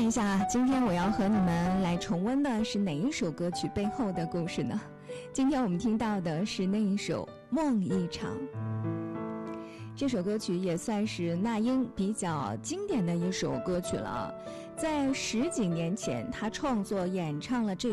一下，今天我要和你们来重温的是哪一首歌曲背后的故事呢？今天我们听到的是那一首《梦一场》。这首歌曲也算是那英比较经典的一首歌曲了。在10几年前，她创作演唱了这